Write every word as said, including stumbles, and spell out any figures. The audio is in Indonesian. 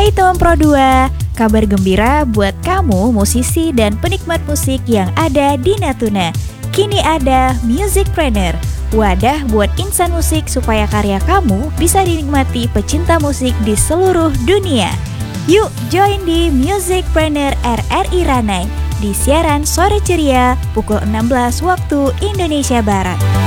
Hai teman Pro dua, kabar gembira buat kamu musisi dan penikmat musik yang ada di Natuna. Kini ada Musicpreneur, wadah buat insan musik supaya karya kamu bisa dinikmati pecinta musik di seluruh dunia. Yuk join di Musicpreneur R R I Ranai di siaran sore ceria pukul enam belas waktu Indonesia Barat.